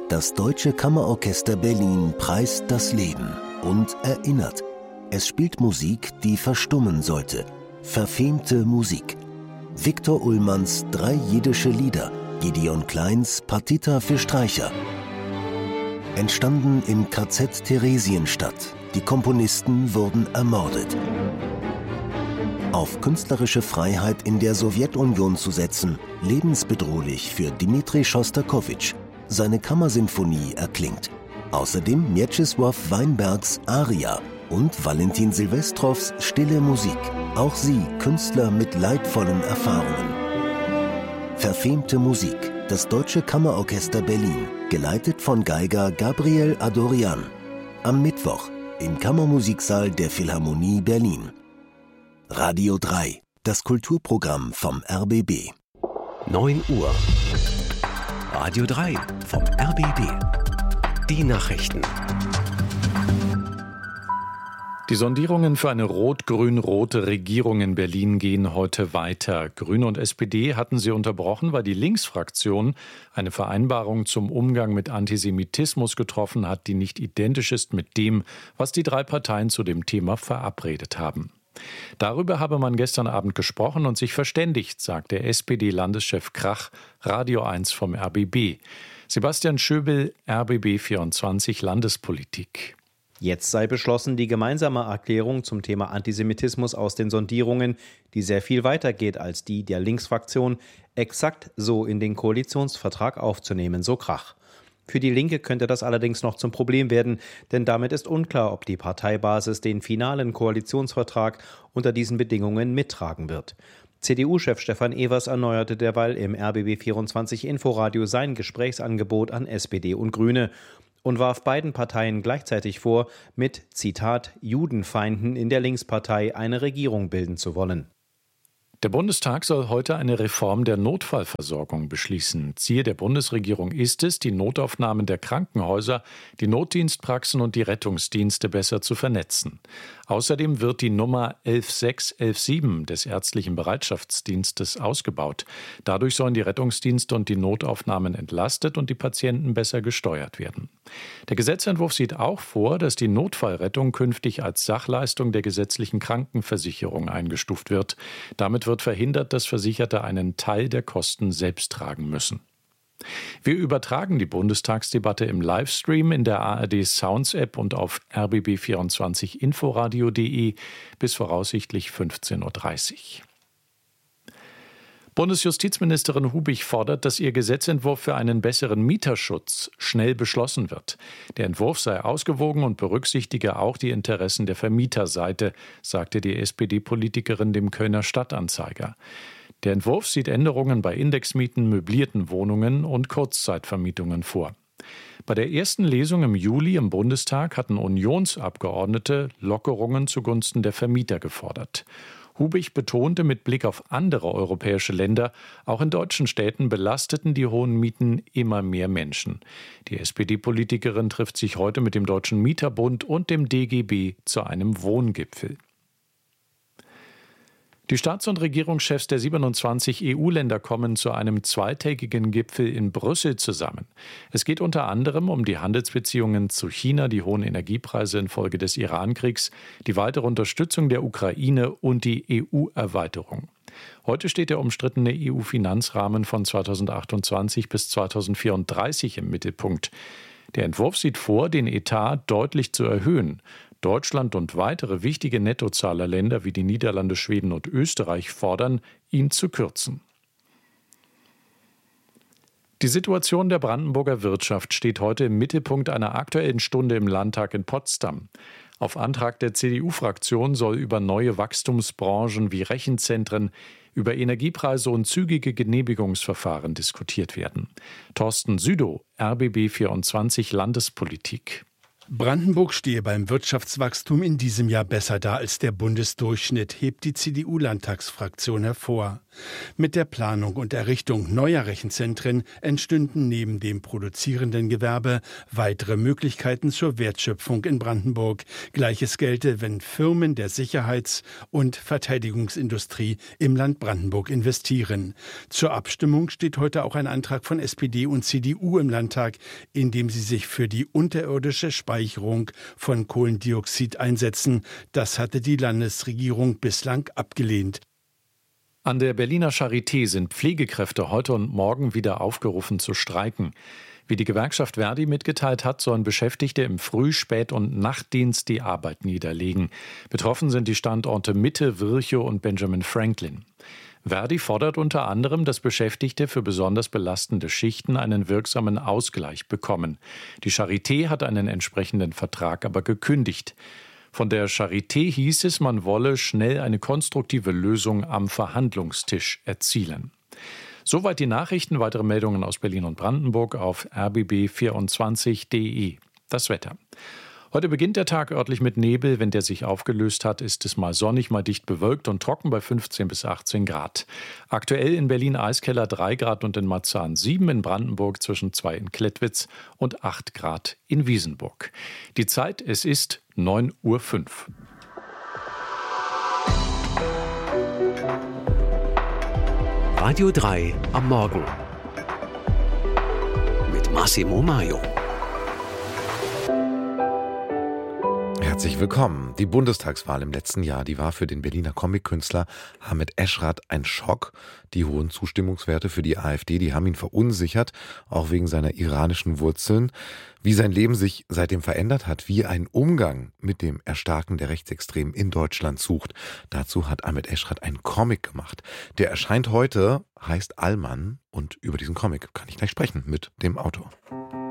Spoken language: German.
Das Deutsche Kammerorchester Berlin preist das Leben und erinnert. Es spielt Musik, die verstummen sollte. Verfemte Musik. Viktor Ullmanns 3 jiddische Lieder, Gideon Kleins Partita für Streicher. Entstanden im KZ Theresienstadt. Die Komponisten wurden ermordet. Auf künstlerische Freiheit in der Sowjetunion zu setzen, lebensbedrohlich für Dmitri Schostakowitsch. Seine Kammersinfonie erklingt. Außerdem Mieczysław Weinbergs Aria und Valentin Silvestrows Stille Musik. Auch sie Künstler mit leidvollen Erfahrungen. Verfemte Musik. Das Deutsche Kammerorchester Berlin, geleitet von Geiger Gabriel Adorian. Am Mittwoch im Kammermusiksaal der Philharmonie Berlin. Radio 3, das Kulturprogramm vom RBB. 9 Uhr. Radio 3 vom RBB. Die Nachrichten. Die Sondierungen für eine rot-grün-rote Regierung in Berlin gehen heute weiter. Grüne und SPD hatten sie unterbrochen, weil die Linksfraktion eine Vereinbarung zum Umgang mit Antisemitismus getroffen hat, die nicht identisch ist mit dem, was die 3 Parteien zu dem Thema verabredet haben. Darüber habe man gestern Abend gesprochen und sich verständigt, sagt der SPD-Landeschef Krach, Radio 1 vom RBB. Sebastian Schöbel, RBB 24 Landespolitik. Jetzt sei beschlossen, die gemeinsame Erklärung zum Thema Antisemitismus aus den Sondierungen, die sehr viel weiter geht als die der Linksfraktion, exakt so in den Koalitionsvertrag aufzunehmen, so Krach. Für die Linke könnte das allerdings noch zum Problem werden, denn damit ist unklar, ob die Parteibasis den finalen Koalitionsvertrag unter diesen Bedingungen mittragen wird. CDU-Chef Stefan Evers erneuerte derweil im RBB 24 Inforadio sein Gesprächsangebot an SPD und Grüne und warf beiden Parteien gleichzeitig vor, mit, Zitat, Judenfeinden in der Linkspartei eine Regierung bilden zu wollen. Der Bundestag soll heute eine Reform der Notfallversorgung beschließen. Ziel der Bundesregierung ist es, die Notaufnahmen der Krankenhäuser, die Notdienstpraxen und die Rettungsdienste besser zu vernetzen. Außerdem wird die Nummer 11617 des ärztlichen Bereitschaftsdienstes ausgebaut. Dadurch sollen die Rettungsdienste und die Notaufnahmen entlastet und die Patienten besser gesteuert werden. Der Gesetzentwurf sieht auch vor, dass die Notfallrettung künftig als Sachleistung der gesetzlichen Krankenversicherung eingestuft wird. Damit wird verhindert, dass Versicherte einen Teil der Kosten selbst tragen müssen. Wir übertragen die Bundestagsdebatte im Livestream in der ARD Sounds App und auf rbb24inforadio.de bis voraussichtlich 15.30 Uhr. Bundesjustizministerin Hubig fordert, dass ihr Gesetzentwurf für einen besseren Mieterschutz schnell beschlossen wird. Der Entwurf sei ausgewogen und berücksichtige auch die Interessen der Vermieterseite, sagte die SPD-Politikerin dem Kölner Stadtanzeiger. Der Entwurf sieht Änderungen bei Indexmieten, möblierten Wohnungen und Kurzzeitvermietungen vor. Bei der ersten Lesung im Juli im Bundestag hatten Unionsabgeordnete Lockerungen zugunsten der Vermieter gefordert. Hubig betonte mit Blick auf andere europäische Länder, auch in deutschen Städten belasteten die hohen Mieten immer mehr Menschen. Die SPD-Politikerin trifft sich heute mit dem Deutschen Mieterbund und dem DGB zu einem Wohngipfel. Die Staats- und Regierungschefs der 27 EU-Länder kommen zu einem zweitägigen Gipfel in Brüssel zusammen. Es geht unter anderem um die Handelsbeziehungen zu China, die hohen Energiepreise infolge des Iran-Kriegs, die weitere Unterstützung der Ukraine und die EU-Erweiterung. Heute steht der umstrittene EU-Finanzrahmen von 2028 bis 2034 im Mittelpunkt. Der Entwurf sieht vor, den Etat deutlich zu erhöhen. Deutschland und weitere wichtige Nettozahlerländer wie die Niederlande, Schweden und Österreich fordern, ihn zu kürzen. Die Situation der Brandenburger Wirtschaft steht heute im Mittelpunkt einer Aktuellen Stunde im Landtag in Potsdam. Auf Antrag der CDU-Fraktion soll über neue Wachstumsbranchen wie Rechenzentren, über Energiepreise und zügige Genehmigungsverfahren diskutiert werden. Thorsten Südow, RBB 24 Landespolitik. Brandenburg stehe beim Wirtschaftswachstum in diesem Jahr besser da als der Bundesdurchschnitt, hebt die CDU-Landtagsfraktion hervor. Mit der Planung und Errichtung neuer Rechenzentren entstünden neben dem produzierenden Gewerbe weitere Möglichkeiten zur Wertschöpfung in Brandenburg. Gleiches gelte, wenn Firmen der Sicherheits- und Verteidigungsindustrie im Land Brandenburg investieren. Zur Abstimmung steht heute auch ein Antrag von SPD und CDU im Landtag, in dem sie sich für die unterirdische Speicherung von Kohlendioxid einsetzen. Das hatte die Landesregierung bislang abgelehnt. An der Berliner Charité sind Pflegekräfte heute und morgen wieder aufgerufen zu streiken. Wie die Gewerkschaft Verdi mitgeteilt hat, sollen Beschäftigte im Früh-, Spät- und Nachtdienst die Arbeit niederlegen. Betroffen sind die Standorte Mitte, Virchow und Benjamin Franklin. Verdi fordert unter anderem, dass Beschäftigte für besonders belastende Schichten einen wirksamen Ausgleich bekommen. Die Charité hat einen entsprechenden Vertrag aber gekündigt. Von der Charité hieß es, man wolle schnell eine konstruktive Lösung am Verhandlungstisch erzielen. Soweit die Nachrichten. Weitere Meldungen aus Berlin und Brandenburg auf rbb24.de. Das Wetter. Heute beginnt der Tag örtlich mit Nebel. Wenn der sich aufgelöst hat, ist es mal sonnig, mal dicht bewölkt und trocken bei 15 bis 18 Grad. Aktuell in Berlin Eiskeller 3 Grad und in Marzahn 7, in Brandenburg zwischen 2 in Klettwitz und 8 Grad in Wiesenburg. Die Zeit, es ist 9:05 Uhr. Radio 3 am Morgen mit Massimo Maio. Herzlich willkommen. Die Bundestagswahl im letzten Jahr, die war für den Berliner Comic-Künstler Ahmet Eschrat ein Schock. Die hohen Zustimmungswerte für die AfD, die haben ihn verunsichert, auch wegen seiner iranischen Wurzeln. Wie sein Leben sich seitdem verändert hat, wie ein Umgang mit dem Erstarken der Rechtsextremen in Deutschland sucht. Dazu hat Ahmet Eschrat einen Comic gemacht. Der erscheint heute, heißt Allmann, und über diesen Comic kann ich gleich sprechen mit dem Autor.